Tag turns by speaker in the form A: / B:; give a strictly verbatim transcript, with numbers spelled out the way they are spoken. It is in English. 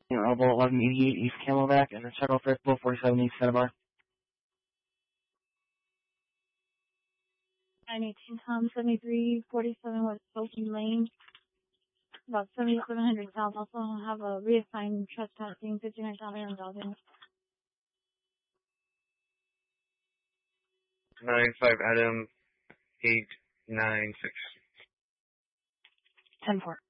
A: Elbow eleven eighty-eight East Camelback, and then Circle Frisco forty-seven East Santa Bar.
B: nine eighteen Tom, seventy-three forty-seven West Oakland Lane, about seventy-seven hundred South. Also have a reassigned trespassing, fifty-nine thousand dollars.
C: nine five Adam, eight nine six.
A: ten four.